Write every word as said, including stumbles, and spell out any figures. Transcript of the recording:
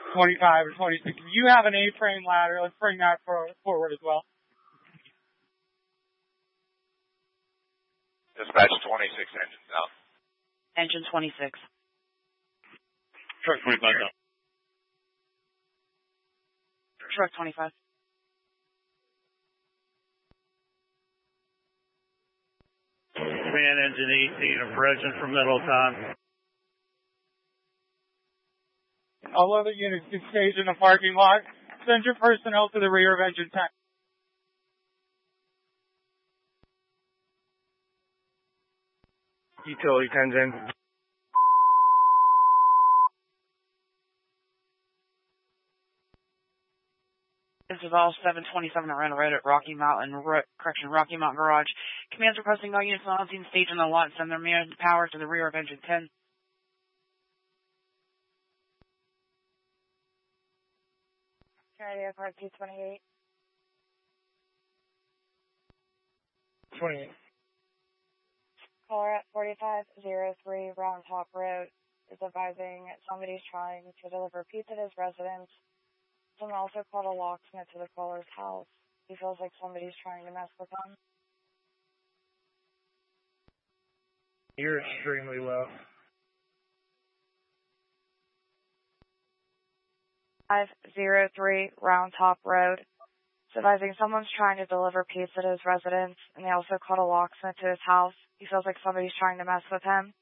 twenty-five or twenty-six. If you have an A-frame ladder, let's bring that for, forward as well. Dispatch twenty-six, engines out. Engine twenty-six. Truck twenty-five down. Truck twenty-five. Command engine eighteen, approaching from Middletown. All other units can stage in the parking lot. Send your personnel to the rear of engine ten. Utility tens in. This is all seven twenty-seven at Randall Road at Rocky Mountain, Ro correction, Rocky Mountain Garage. Commands requesting all units on scene stage in the lot and send their manpower to the rear of engine ten. Radio card two twenty-eight. twenty-eight. Caller at forty-five oh three Round Top Road is advising somebody's trying to deliver pizza to his residence. Someone also called a locksmith to the caller's house. He feels like somebody's trying to mess with him. You're extremely low. five oh three Round Top Road. It's advising someone's trying to deliver pizza to his residence, and they also called a locksmith to his house. He feels like somebody's trying to mess with him.